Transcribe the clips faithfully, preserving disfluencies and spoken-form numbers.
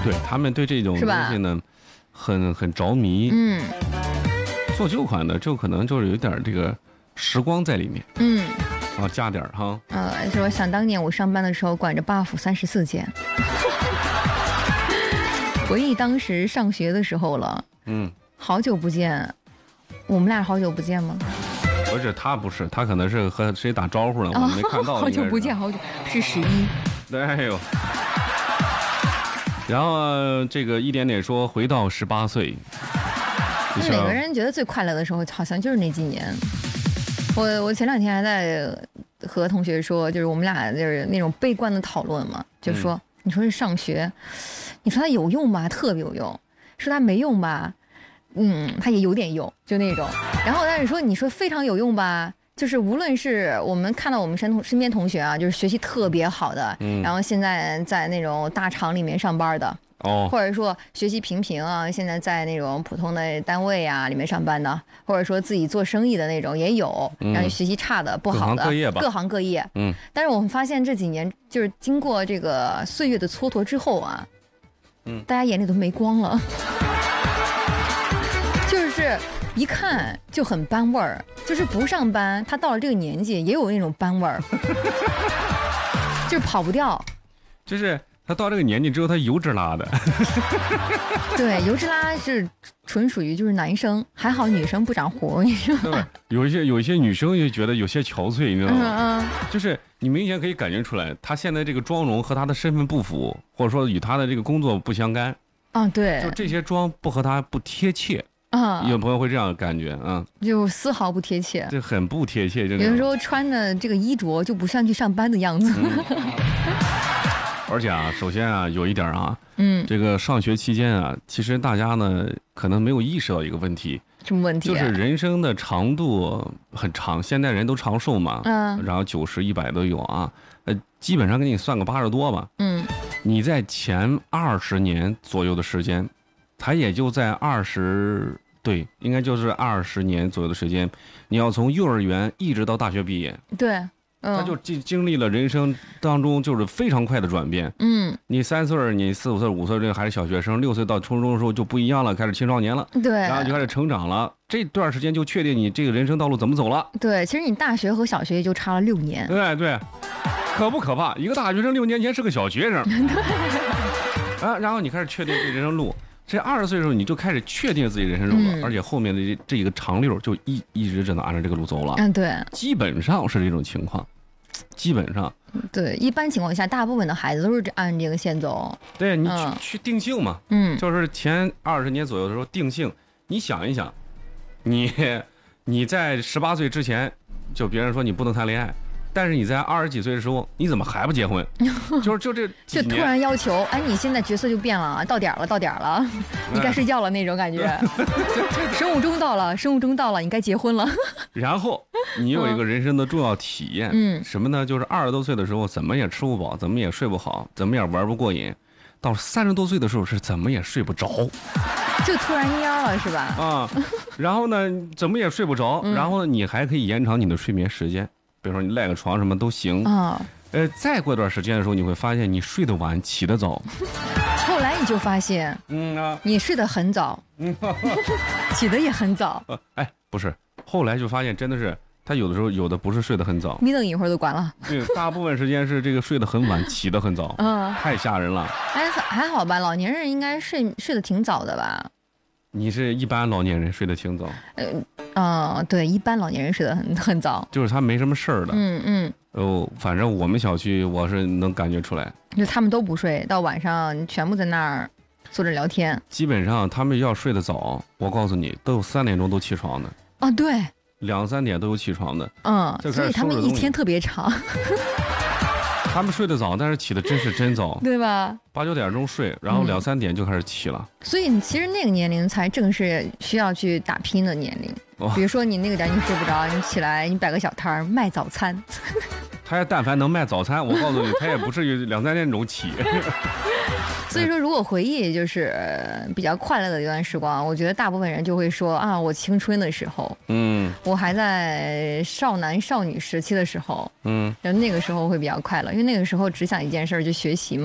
对他们对这种东西呢，很很着迷。 嗯， 做旧款的就可能就是有点这个时光在里面。 嗯， 啊，加点哈。 呃，说想当年我上班的时候管着 buff 三十四件，回忆当时上学的时候了。 嗯， 好久不见，我们俩好久不见吗？ 不是，他不是，他可能是和谁打招呼了，我们没看到。 好久不见，好久是十一。 对，哎呦。然后、呃、这个一点点说回到十八岁。 每个人觉得最快乐的时候，好像就是那几年。我我前两天还在和同学说，就是我们俩就是那种悲观的讨论嘛，就说、嗯、你说是上学，你说它有用吧，特别有用；说它没用吧，嗯，它也有点用，就那种。然后但是说你说非常有用吧，就是无论是我们看到我们身同身边同学啊，就是学习特别好的，嗯、然后现在在那种大厂里面上班的。哦，或者说学习平平啊，现在在那种普通的单位啊里面上班的，或者说自己做生意的那种也有，然后学习差的、不好的， 各行各业吧， 各行各业。嗯，但是我们发现这几年就是经过这个岁月的蹉跎之后啊，嗯，大家眼里都没光了，就是一看就很班味儿，就是不上班，他到了这个年纪也有那种班味儿，就是跑不掉， 就是。他到这个年纪之后，他油脂拉的。 对，油脂拉是纯属于就是男生，还好女生不长胡，你说对吧？有一些有一些女生也觉得有些憔悴，你知道吗？嗯嗯。就是你明显可以感觉出来，她现在这个妆容和她的身份不符，或者说与她的这个工作不相干。 啊，对。 就这些妆不和她不贴切。啊。有朋友会这样感觉啊， 就丝毫不贴切。 这很不贴切，真的。 有的时候穿的这个衣着就不像去上班的样子。嗯而且啊，首先啊，有一点啊，嗯，这个上学期间啊，其实大家呢可能没有意识到一个问题， 什么问题、啊？ 就是人生的长度很长，现代人都长寿嘛，嗯，然后九十、一百都有啊，呃，基本上给你算个八十多吧，嗯，你在前二十年左右的时间，它也就在二十，对，应该就是二十年左右的时间，你要从幼儿园一直到大学毕业， 对。 他就经经历了人生当中就是非常快的转变。嗯，你三岁，你四五岁、五岁这个还是小学生，六岁到初中的时候就不一样了，开始青少年了。 对， 然后就开始成长了。这段时间就确定你这个人生道路怎么走了。 对，其实你大学和小学就差了六年。 对对，可不可怕？一个大学生六年前是个小学生。对。啊，然后你开始确定这人生路。这二十岁的时候你就开始确定自己人生路了，嗯、而且后面的这这一个长溜就一一直只能按照这个路走了。 嗯，对， 基本上是这种情况。基本上， 对，一般情况下，大部分的孩子都是按这个线走。 对，你去、嗯、去定性嘛，嗯，就是前二十年左右的时候定性。你想一想，你你在十八岁之前，就别人说你不能谈恋爱，但是你在二十几岁的时候，你怎么还不结婚？就是就这就突然要求，哎，你现在角色就变了，到点了，到点了，你该睡觉了那种感觉。生物钟到了，生物钟到了，你该结婚了。 然后你有一个人生的重要体验，嗯，什么呢？就是二十多岁的时候，怎么也吃不饱，怎么也睡不好，怎么也玩不过瘾。到三十多岁的时候，是怎么也睡不着， 就突然蔫了，是吧？ 啊，然后呢，怎么也睡不着，嗯、然后呢，你还可以延长你的睡眠时间，比如说你赖个床什么都行啊。呃，再过段时间的时候，你会发现你睡得晚，起得早。 后来你就发现，嗯啊，你睡得很早，嗯，起得也很早。 呃，哎，不是，后来就发现真的是，他有的时候有的不是睡得很早， 眯瞪一会儿都关了。 对，大部分时间是这个睡得很晚，起得很早，嗯，太吓人了。 哎，还好吧，老年人应该睡睡得挺早的吧？ 你是一般老年人睡得挺早。 呃，嗯，对，一般老年人睡得很很早， 就是他没什么事儿的。嗯嗯。哦，反正我们小区我是能感觉出来， 就他们都不睡，到晚上全部在那儿坐着聊天。 基本上他们要睡得早，我告诉你，都有三点钟都起床的。 啊，对， 两三点都有起床的。 嗯，所以他们一天特别长。 他们睡得早，但是起的真是真早， 对吧？ 八九点钟睡，然后两三点就开始起了。 嗯、所以你其实那个年龄才正是需要去打拼的年龄。哦、比如说你那个点你睡不着，你起来你摆个小摊儿卖早餐。 他要但凡能卖早餐，我告诉你，他也不至于两三点钟起。 所以说，如果回忆就是比较快乐的一段时光，我觉得大部分人就会说啊，我青春的时候，嗯，我还在少男少女时期的时候，嗯，然后那个时候会比较快乐，因为那个时候只想一件事，就学习嘛。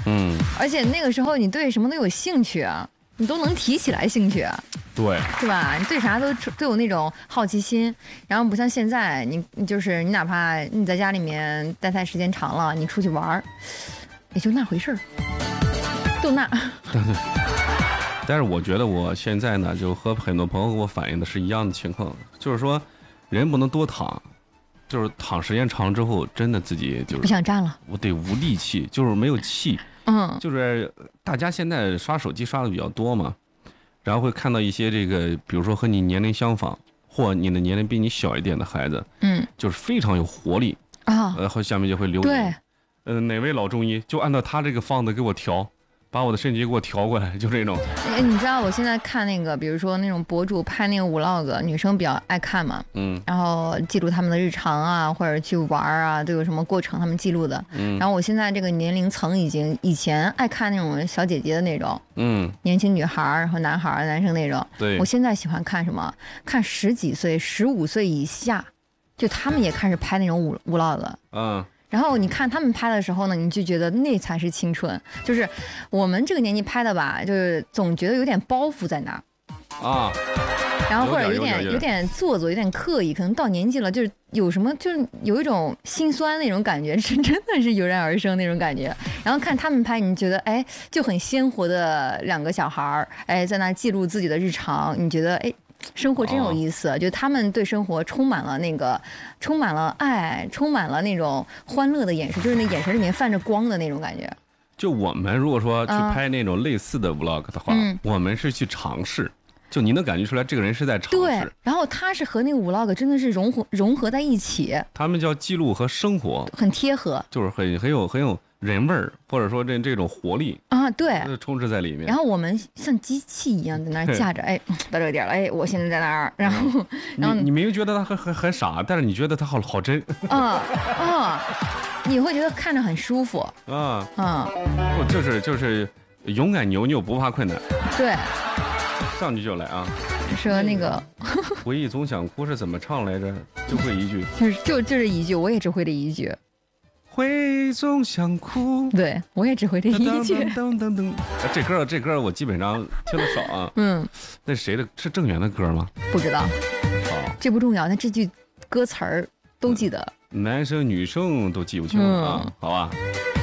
嗯，而且那个时候你对什么都有兴趣啊，你都能提起来兴趣啊。 对， 是吧？你对啥都都有那种好奇心，然后不像现在，你你就是你哪怕你在家里面待太时间长了，你出去玩也就那回事儿，都那。 对对。但是我觉得我现在呢，就和很多朋友给我反映的是一样的情况，就是说，人不能多躺，就是躺时间长之后，真的自己就是不想站了， 我得无力气，就是没有气。嗯，就是大家现在刷手机刷的比较多嘛。然后会看到一些这个，比如说和你年龄相仿，或你的年龄比你小一点的孩子，嗯，就是非常有活力啊。然后下面就会留言，对，呃，哪位老中医就按照他这个方子给我调，把我的身体给我调过来，就这种。 哎，你知道我现在看那个，比如说那种博主拍那个 vlog， 女生比较爱看嘛，嗯，然后记录他们的日常啊，或者去玩啊，都有什么过程他们记录的，嗯。然后我现在这个年龄层已经，以前爱看那种小姐姐的那种，嗯，年轻女孩和男孩、男生那种， 对。 我现在喜欢看什么？看十几岁、十五岁以下，就他们也开始拍那种 vlog， 嗯。然后你看他们拍的时候呢，你就觉得那才是青春。就是我们这个年纪拍的吧，就是总觉得有点包袱在那儿啊，然后或者有点有点做作，有点刻意。可能到年纪了，就是有什么，就是有一种心酸那种感觉，是真的是油然而生那种感觉。然后看他们拍，你觉得哎，就很鲜活的两个小孩儿，哎，在那记录自己的日常，你觉得哎。生活真有意思，哦、就他们对生活充满了那个，充满了爱，充满了那种欢乐的眼神，就是那眼神里面泛着光的那种感觉。 就我们如果说去拍那种类似的 vlog 的话，嗯、我们是去尝试，就你能感觉出来这个人是在尝试。 对，然后他是和那个 vlog 真的是融合融合在一起。 他们叫记录和生活， 很贴合， 就是很很有很有。人味儿，或者说这这种活力啊，对， 充斥在里面。 然后我们像机器一样在那儿架着，哎，到这个点了，哎，我现在在那儿，然后，然后你明明觉得他很很很傻，但是你觉得他好好真。 啊啊，你会觉得看着很舒服。 啊啊，就是就是勇敢牛牛不怕困难。 对， 上去就来啊。 说那个回忆总想哭是怎么唱来着？就会一句， 就是就就这一句，我也只会这一句。 回忆总想哭， 对我也只会这一句。 噔噔噔，这歌这歌我基本上听得少啊。嗯，那谁的？是郑源的歌吗？ 不知道。好，这不重要，但这句歌词儿都记得。 男生女生都记不清啊，嗯、好吧。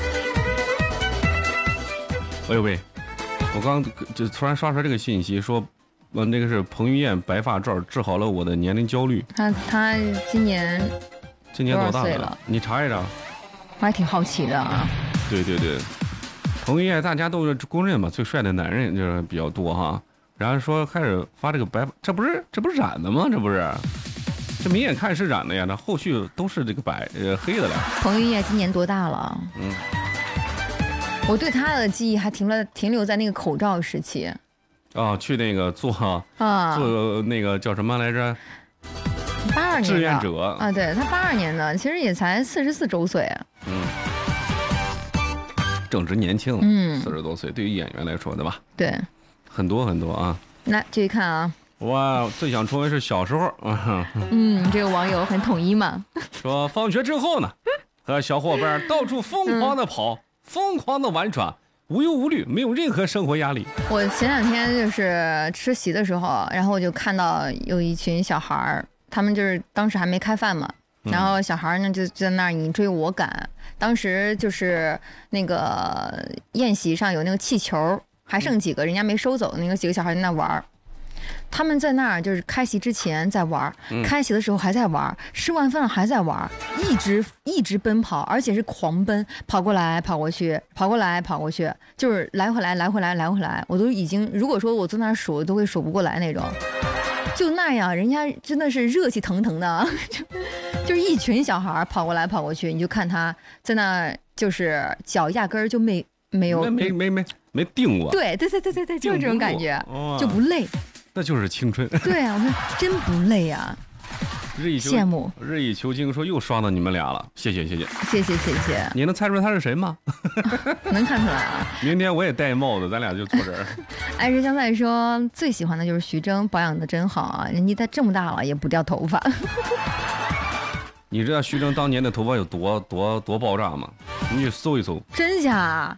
喂喂，我刚就突然刷出来这个信息，说，呃，那个是彭于晏白发照治好了我的年龄焦虑。 他他今年今年多大了？ 你查一查。 我还挺好奇的啊。 对对对，彭于晏大家都是公认嘛，最帅的男人就是比较多哈。然后说开始发这个白，这不是这不是染的吗？这不是，这明眼看是染的呀，那后续都是这个白呃黑的了。 彭于晏今年多大了？嗯，我对他的记忆还停了停留在那个口罩时期。 啊，去那个做啊做那个叫什么来着？ 八二年的志愿者啊，对他八二年的，其实也才四十四周岁。 嗯，正值年轻，嗯，四十多岁，对于演员来说，对吧？ 对， 很多很多啊。 来继续看啊。 哇，最想重温是小时候。 嗯，这个网友很统一嘛。 说放学之后呢，和小伙伴到处疯狂的跑，嗯、疯狂的玩耍。无忧无虑，没有任何生活压力。 我前两天就是吃席的时候，然后我就看到有一群小孩儿。他们就是当时还没开饭嘛，然后小孩呢就在那儿你追我赶。当时就是那个宴席上有那个气球，还剩几个，人家没收走，那个几个小孩在那玩。他们在那儿就是开席之前在玩，开席的时候还在玩，吃完饭了还在玩，一直一直奔跑，而且是狂奔，跑过来跑过去，跑过来跑过去，就是来回来来回来来回来，我都已经如果说我坐那儿数都会数不过来那种。就那样，人家真的是热气腾腾的，就就是一群小孩跑过来跑过去，你就看他在那，就是脚压根儿就没没有没没没没定过。 对对对对对对，就是这种感觉，哦、就不累。 那就是青春。 对啊，我说真不累啊。 日以羡慕， 日以求精，说又刷到你们俩了，谢谢谢谢谢谢谢谢。 你能猜出来他是谁吗？ 能看出来啊。 明天我也戴帽子，咱俩就坐这儿。 爱之香菜说最喜欢的就是徐峥，保养的真好啊，人家他这么大了也不掉头发。 你知道徐峥当年的头发有多多多爆炸吗？你去搜一搜。 真假？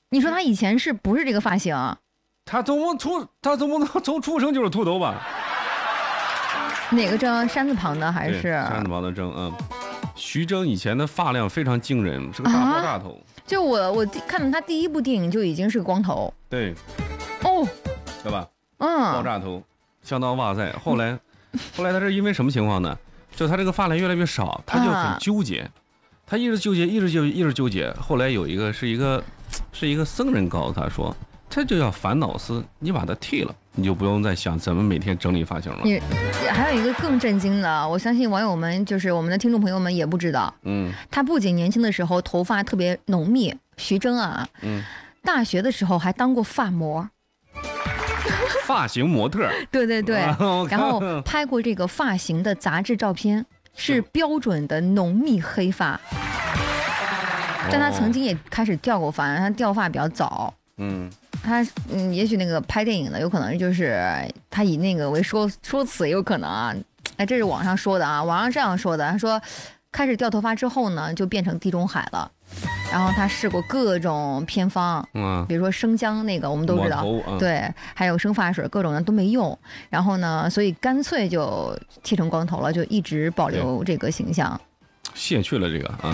你说他以前是不是这个发型？ 他总不出，他总不能从出生就是秃头吧？ 哪个征？山字旁的还是？ 山字旁的征，嗯。徐峥以前的发量非常惊人，是个大爆炸头。啊、 就我我看到他第一部电影就已经是个光头。 对。 哦。 对吧？ 嗯。 爆炸头，相当哇塞。后来，后来他是因为什么情况呢？就他这个发量越来越少，他就很纠结，啊、他一直纠结，一直纠，一直纠结。后来有一个是一个，是一个僧人告诉他说。这就叫烦恼丝，你把它剃了，你就不用再想怎么每天整理发型了。 你还有一个更震惊的，我相信网友们就是我们的听众朋友们也不知道。 嗯， 他不仅年轻的时候头发特别浓密，徐峥啊， 嗯， 大学的时候还当过发模， 发型模特。 对对对，然后拍过这个发型的杂志照片，是标准的浓密黑发。但他曾经也开始掉过发，他掉发比较早。 嗯。 他嗯，也许那个拍电影的有可能就是他以那个为说说辞，也有可能啊。哎，这是网上说的啊，网上这样说的。他说，开始掉头发之后呢，就变成地中海了。然后他试过各种偏方， 嗯， 比如说生姜那个我们都知道， 嗯、 对，还有生发水，各种的都没用。然后呢，所以干脆就剃成光头了，就一直保留这个形象。 卸去了这个啊。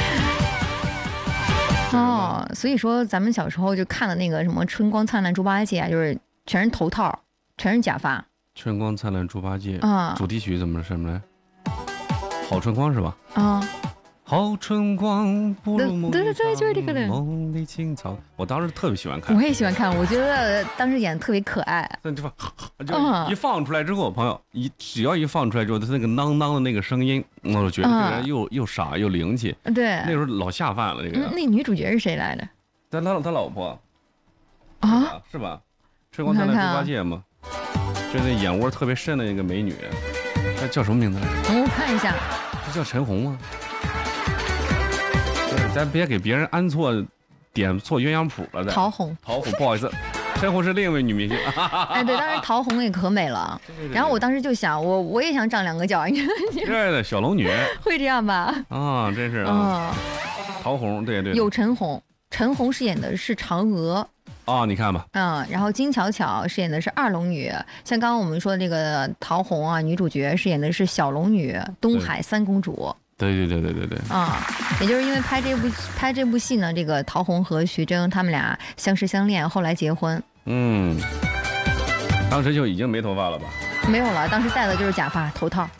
哦，所以说咱们小时候就看了那个什么《春光灿烂猪八戒》啊，就是全是头套，全是假发。 春光灿烂猪八戒啊， 主题曲怎么什么来？好春光是吧？ 啊， 好春光不如梦里对对对，就是这个的。 梦里青草，我当时特别喜欢看。 我也喜欢看，我觉得当时演特别可爱。 那地方就一放出来之后，朋友一只要一放出来之后，他那个囔囔的那个声音，我就觉得这个人又、嗯、又傻又灵气。 对， 那时候老下饭了。这个、 嗯、那女主角是谁来着？ 他他他老婆啊， 是吧？春光灿烂猪八戒嘛，就那眼窝特别深的一个美女，这叫什么名字来着？ 我看一下， 这叫陈红吗？咱别给别人安错、点错鸳鸯谱了。 陶虹， 陶虹，不好意思，陈红是另一位女明星。 哎，对，当时陶虹也可美了。对对对，然后我当时就想，我我也想长两个角，你对的，小龙女会这样吧？ 啊，真是啊。陶虹，对对， 有陈红，陈红饰演的是嫦娥。 哦，你看吧。 嗯，然后金巧巧饰演的是二龙女，像刚刚我们说的这个陶虹啊，女主角饰演的是小龙女，东海三公主。 对对对对对对啊、嗯，也就是因为拍这部拍这部戏呢，这个陶虹和徐峥他们俩相识相恋，后来结婚。 嗯，当时就已经没头发了吧？ 没有了，当时戴的就是假发头套。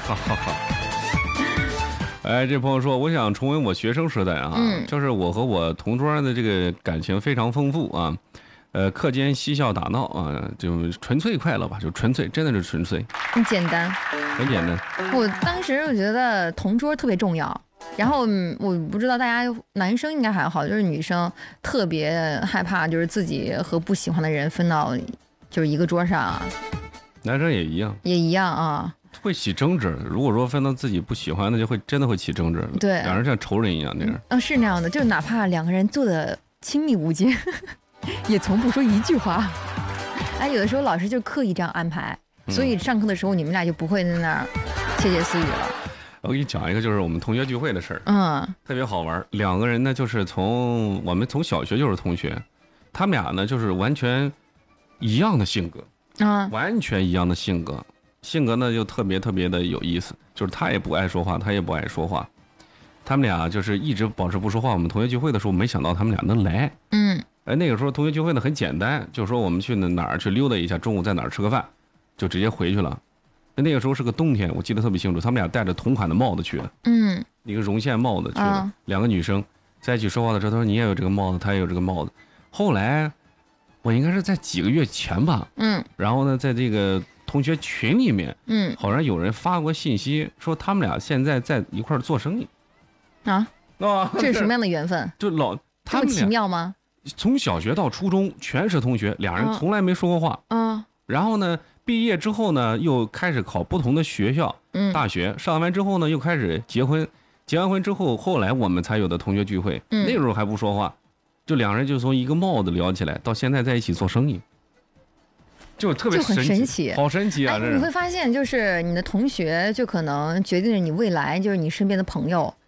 哎，这朋友说，我想重温我学生时代啊，嗯、就是我和我同桌的这个感情非常丰富啊，呃，课间嬉笑打闹啊，就纯粹快乐吧，就纯粹，真的是纯粹， 很简单， 很简单。 我当时我觉得同桌特别重要，然后我不知道大家男生应该还好，就是女生特别害怕，就是自己和不喜欢的人分到就是一个桌上啊。 男生也一样， 也一样啊。 会起争执，如果说分到自己不喜欢的，就会真的会起争执。 对， 两人像仇人一样那样。 啊，是那样的，就是哪怕两个人做的亲密无间，也从不说一句话。哎，有的时候老师就刻意这样安排，所以上课的时候你们俩就不会在那儿窃窃私语了。 我给你讲一个，就是我们同学聚会的事儿， 嗯， 特别好玩。两个人呢，就是从我们从小学就是同学，他们俩呢就是完全一样的性格， 啊， 完全一样的性格。性格呢就特别特别的有意思，就是他也不爱说话，他也不爱说话，他们俩就是一直保持不说话。我们同学聚会的时候，没想到他们俩能来。 嗯， 哎，那个时候同学聚会呢很简单，就是说我们去哪儿去溜达一下，中午在哪儿吃个饭，就直接回去了。那个时候是个冬天，我记得特别清楚，他们俩戴着同款的帽子去的， 嗯， 一个绒线帽子去的，啊、两个女生在一起说话的时候，他说你也有这个帽子，他也有这个帽子。后来我应该是在几个月前吧， 嗯， 然后呢，在这个同学群里面， 嗯， 好像有人发过信息说他们俩现在在一块儿做生意， 啊， 啊， 这是什么样的缘分？ 就老他们这么奇妙吗？ 从小学到初中全是同学，俩人从来没说过话， 嗯，嗯然后呢，毕业之后呢，又开始考不同的学校， 嗯， 大学上完之后呢，又开始结婚，结完婚之后，后来我们才有的同学聚会， 嗯， 那个时候还不说话，就两人就从一个帽子聊起来，到现在在一起做生意。就特别神奇，神奇好神奇啊！ 哎，你会发现，就是你的同学，就可能决定了你未来，就是你身边的朋友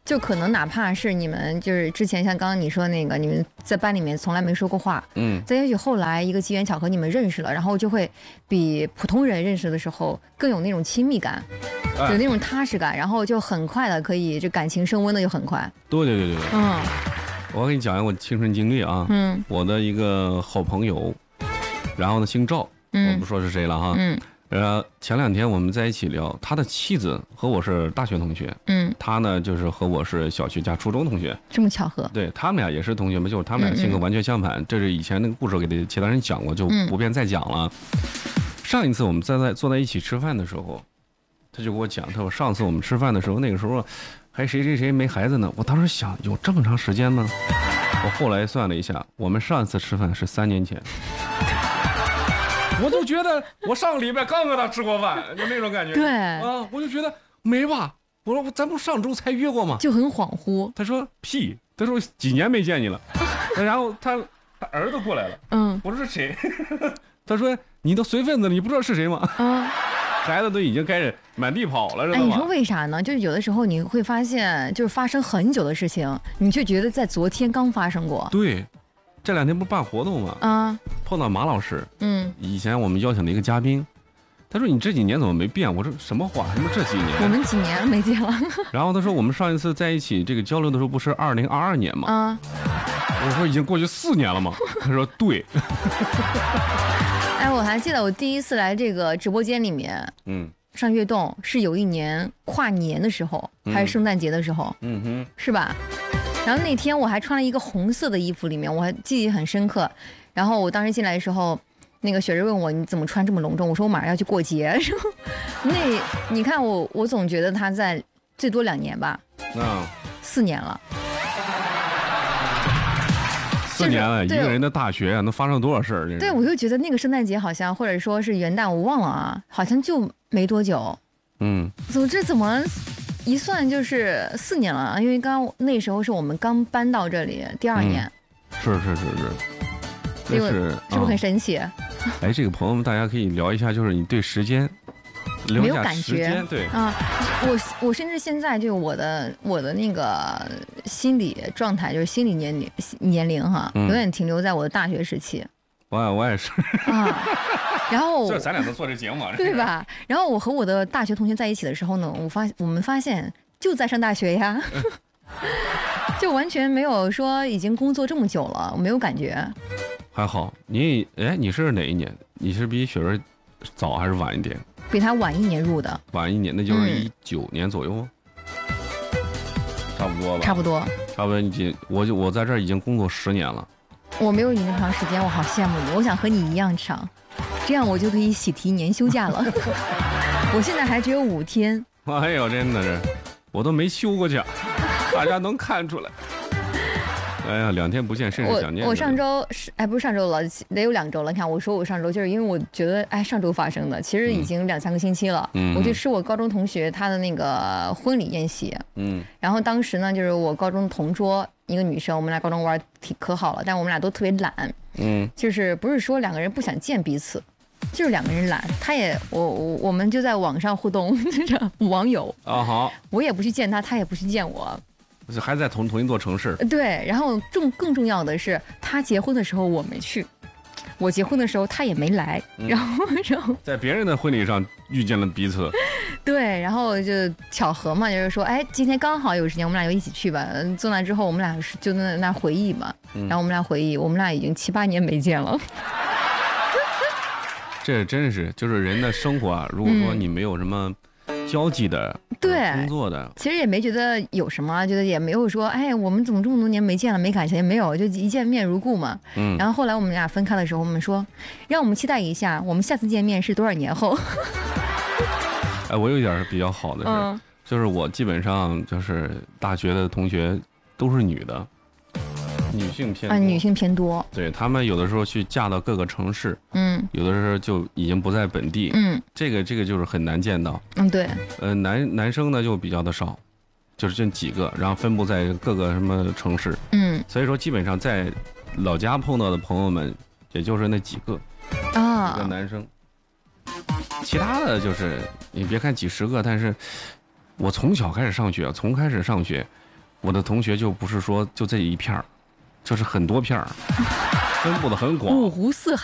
就可能哪怕是你们就是之前像刚刚你说那个，你们在班里面从来没说过话，嗯，再也许后来一个机缘巧合你们认识了，然后就会比普通人认识的时候更有那种亲密感，哎、有那种踏实感，然后就很快的可以这感情升温的就很快。 对对对对对，嗯，我给你讲一个我亲身经历啊，嗯，我的一个好朋友，然后呢姓赵，嗯、我不说是谁了哈，嗯。呃，前两天我们在一起聊，他的妻子和我是大学同学，嗯，他呢就是和我是小学加初中同学， 这么巧合？ 对，他们俩也是同学嘛，就是他们俩性格完全相反。嗯嗯这是以前那个故事给其他人讲过，就不便再讲了。嗯、上一次我们在在坐在一起吃饭的时候，他就给我讲，他说上次我们吃饭的时候，那个时候还谁谁谁没孩子呢。我当时想，有这么长时间吗？我后来算了一下，我们上一次吃饭是三年前。我就觉得我上个礼拜刚跟他吃过饭，就那种感觉。 对啊，我就觉得没吧。我说咱不上周才约过吗？ 就很恍惚。 他说屁，他说几年没见你了。然后他他儿子过来了，嗯，我说是谁？他说你都随份子了，你不知道是谁吗？啊，孩子都已经开始满地跑了，知道吗？ 哎，你说为啥呢？就是有的时候你会发现，就是发生很久的事情，你却觉得在昨天刚发生过。 对。这两天不办活动吗？啊，碰到马老师，嗯，以前我们邀请的一个嘉宾，他说你这几年怎么没变？我说什么话？什么这几年？ 我们几年没见了。 然后他说我们上一次在一起这个交流的时候不是二零二二年吗？啊，我说已经过去四年了吗？他说对。 哎，我还记得我第一次来这个直播间里面，嗯，上悦动是有一年跨年的时候，还是圣诞节的时候？嗯哼，是吧？然后那天我还穿了一个红色的衣服，里面我还记忆很深刻。然后我当时进来的时候，那个雪儿问我你怎么穿这么隆重？我说我马上要去过节。然后那你看我，我总觉得他在最多两年吧，嗯，四年了， 四年了，一个人的大学啊，能发生多少事儿？ 对，我就觉得那个圣诞节好像，或者说是元旦，我忘了啊，好像就没多久。嗯，总之怎么？一算就是四年了，因为刚那时候是我们刚搬到这里，第二年。 嗯、是是是是， 这是是不是很神奇？ 哎，这个朋友们，大家可以聊一下，就是你对时间没有感觉， 对啊，我我甚至现在就我的我的那个心理状态，就是心理年龄年龄哈，嗯、永远停留在我的大学时期。 我我也是啊。然后这咱俩都做这节目， 对吧？然后我和我的大学同学在一起的时候呢，我发我们发现就在上大学呀，就完全没有说已经工作这么久了，我没有感觉。 还好，你哎，你是哪一年？你是比雪儿早还是晚一点？ 比他晚一年入的。 晚一年，那就是一九年左右，嗯、差不多吧？ 差不多。 差不多，你我就我在这儿已经工作十年了。 我没有你那么长时间，我好羡慕你，我想和你一样长。这样我就可以喜提年休假了。我现在还只有五天。 哎呦，真的是，我都没休过假，大家能看出来。哎呀，两天不见，甚是想念。 我我上周是哎，不是上周了，得有两周了。你看，我说我上周就是因为我觉得哎，上周发生的，其实已经两三个星期了。嗯，我去吃我高中同学他的那个婚礼宴席。嗯，然后当时呢，就是我高中同桌一个女生，我们俩高中玩挺可好了，但我们俩都特别懒。嗯，就是不是说两个人不想见彼此。就是两个人懒，他也我我我们就在网上互动，就是网友啊好，我也不去见他，他也不去见我， 还在同同一座城市。 对，然后重更重要的是，他结婚的时候我没去，我结婚的时候他也没来，嗯、然后然后在别人的婚礼上遇见了彼此。 对，然后就巧合嘛，就是说，哎，今天刚好有时间，我们俩就一起去吧。坐那之后，我们俩就在那回忆嘛，嗯、然后我们俩回忆，我们俩已经七八年没见了。 这真是就是人的生活啊！如果说你没有什么交际的、嗯、 对工作的， 其实也没觉得有什么，觉得也没有说，哎，我们怎么这么多年没见了，没感情，也没有，就一见面如故嘛。嗯。然后后来我们俩分开的时候，我们说，让我们期待一下，我们下次见面是多少年后？ 哎，我有一点比较好的是，嗯、就是我基本上就是大学的同学都是女的。女性偏啊，女性偏多， 对他们有的时候去嫁到各个城市，嗯，有的时候就已经不在本地，嗯，这个这个就是很难见到， 嗯，对， 呃，男男生呢就比较的少，就是这几个，然后分布在各个什么城市，嗯，所以说基本上在老家碰到的朋友们，也就是那几个啊，几个男生，其他的就是你别看几十个，但是我从小开始上学，从开始上学。 我的同学就不是说就这一片儿，就是很多片儿，分布的很广， 五湖四海。